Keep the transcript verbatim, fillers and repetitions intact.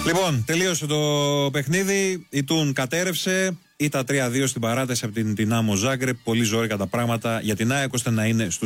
Λοιπόν, τελείωσε το παιχνίδι. Η Τούν κατέρευσε. Ήταν τρία δύο στην παράταση από την Δυνάμο Ζάγκρεπ. Πολύ ζόρικα τα πράγματα για την ΑΕΚ ώστε να είναι στους